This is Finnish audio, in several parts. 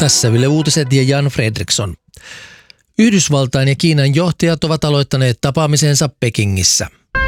Tässä Yle Uutiset ja Jan Fredriksson. Yhdysvaltain ja Kiinan johtajat ovat aloittaneet tapaamisensa Pekingissä.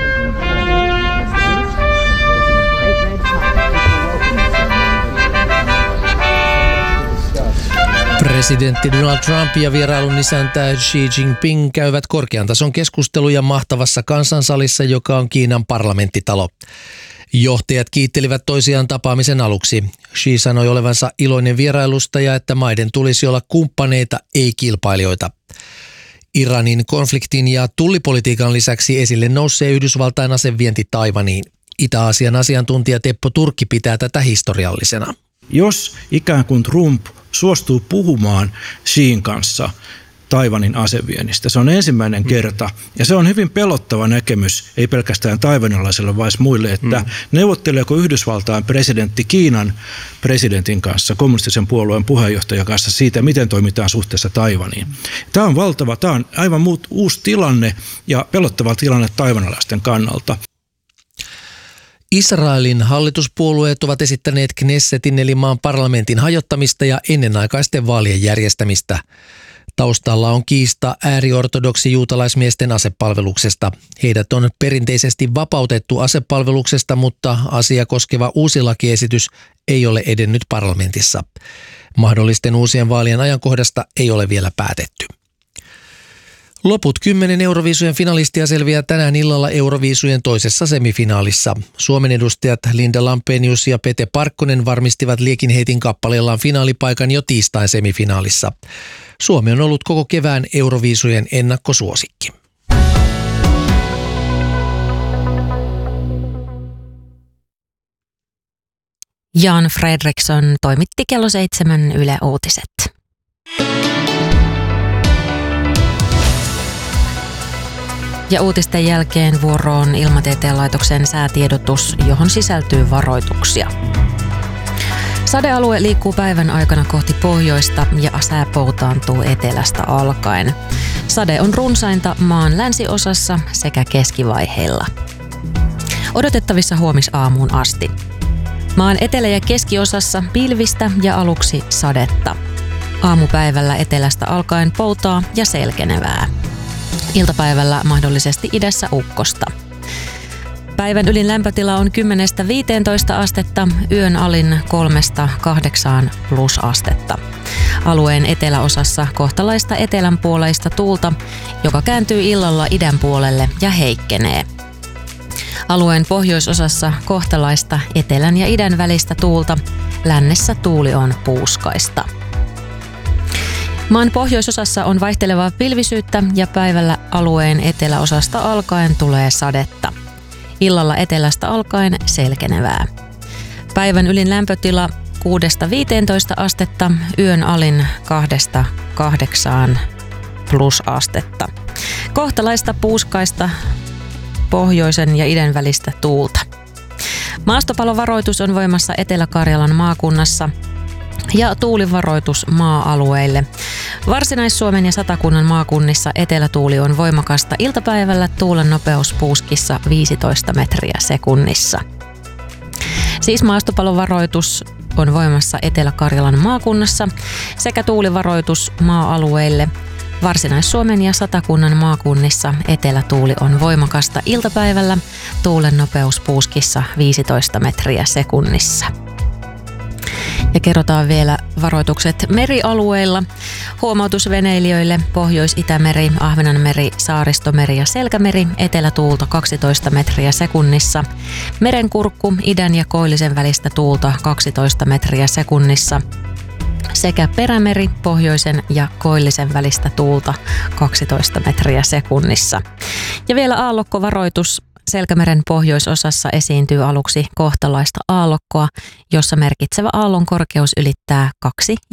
Presidentti Donald Trump ja vierailun isäntä Xi Jinping käyvät korkean tason keskusteluja mahtavassa kansansalissa, joka on Kiinan parlamenttitalo. Johtajat kiittelivät toisiaan tapaamisen aluksi. Xi sanoi olevansa iloinen vierailusta ja että maiden tulisi olla kumppaneita, ei kilpailijoita. Iranin konfliktin ja tullipolitiikan lisäksi esille nousee Yhdysvaltain asevienti Taiwaniin. Itä-Aasian asiantuntija Teppo Turkki pitää tätä historiallisena. Jos ikään kuin Trump suostuu puhumaan Xiin kanssa Taiwanin aseviennistä, se on ensimmäinen kerta ja se on hyvin pelottava näkemys, ei pelkästään taiwanilaisille, vaan muille, että neuvotteleeko Yhdysvaltain presidentti Kiinan presidentin kanssa, kommunistisen puolueen puheenjohtajan kanssa siitä, miten toimitaan suhteessa Taiwaniin. Tämä on valtava, tämä on aivan uusi tilanne ja pelottava tilanne taiwanilaisten kannalta. Israelin hallituspuolueet ovat esittäneet Knessetin eli maan parlamentin hajottamista ja ennenaikaisten vaalien järjestämistä. Taustalla on kiista ääriortodoksi juutalaismiesten asepalveluksesta. Heidät on perinteisesti vapautettu asepalveluksesta, mutta asia koskeva uusi lakiesitys ei ole edennyt parlamentissa. Mahdollisten uusien vaalien ajankohdasta ei ole vielä päätetty. Loput 10 Euroviisujen finalistia selviää tänään illalla Euroviisujen toisessa semifinaalissa. Suomen edustajat Linda Lampenius ja Pete Parkkonen varmistivat liekinheitin kappaleellaan finaalipaikan jo tiistain semifinaalissa. Suomi on ollut koko kevään Euroviisujen ennakkosuosikki. Jan Fredriksson toimitti kello 7 Yle Uutiset. Ja uutisten jälkeen vuoroon Ilmatieteen laitoksen säätiedotus, johon sisältyy varoituksia. Sadealue liikkuu päivän aikana kohti pohjoista ja sää poutaantuu etelästä alkaen. Sade on runsainta maan länsiosassa sekä keskivaiheilla. Odotettavissa huomisaamuun asti. Maan etelä- ja keskiosassa pilvistä ja aluksi sadetta. Aamupäivällä etelästä alkaen poutaa ja selkenevää. Iltapäivällä mahdollisesti idässä ukkosta. Päivän ylin lämpötila on 10–15 astetta, yön alin 3–8 plusastetta. Alueen eteläosassa kohtalaista etelänpuoleista tuulta, joka kääntyy illalla idän puolelle ja heikkenee. Alueen pohjoisosassa kohtalaista etelän ja idän välistä tuulta, lännessä tuuli on puuskaista. Maan pohjoisosassa on vaihtelevaa pilvisyyttä ja päivällä alueen eteläosasta alkaen tulee sadetta. Illalla etelästä alkaen selkenevää. Päivän ylin lämpötila 6–15 astetta, yön alin 2–8 plusastetta. Kohtalaista puuskaista pohjoisen ja idän välistä tuulta. Maastopalovaroitus on voimassa Etelä-Karjalan maakunnassa ja tuulivaroitus maa-alueille. Varsinais-Suomen ja Satakunnan maakunnissa etelätuuli on voimakasta iltapäivällä, tuulen nopeus puuskissa 15 metriä sekunnissa. Siis maastopalovaroitus on voimassa Etelä-Karjalan maakunnassa sekä tuulivaroitus maa-alueille. Varsinais-Suomen ja Satakunnan maakunnissa etelätuuli on voimakasta iltapäivällä, tuulen nopeus puuskissa 15 metriä sekunnissa. Ja kerrotaan vielä varoitukset merialueilla. Huomautus veneilijöille: Pohjois-Itämeri, Ahvenanmeri, Saaristomeri ja Selkämeri, etelätuulta 12 metriä sekunnissa. Merenkurkku, idän ja koillisen välistä tuulta 12 metriä sekunnissa. Sekä Perämeri, pohjoisen ja koillisen välistä tuulta 12 metriä sekunnissa. Ja vielä aallokkovaroitus. Selkämeren pohjoisosassa esiintyy aluksi kohtalaista aallokkoa, jossa merkitsevä aallon korkeus ylittää 2